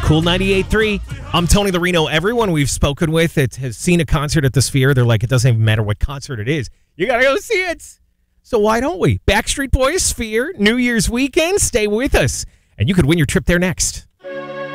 Cool 98.3. I'm Tony the Reno. Everyone we've spoken with that has seen a concert at the Sphere, they're like, it doesn't even matter what concert it is. You got to go see it. So why don't we? Backstreet Boys, Sphere, New Year's weekend. Stay with us, and you could win your trip there next.